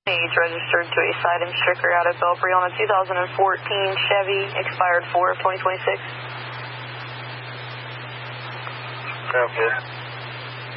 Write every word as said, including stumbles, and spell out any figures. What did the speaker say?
Age registered to a side-in stricker out at Belpre on a two thousand fourteen Chevy, expired four of twenty twenty-six. Okay.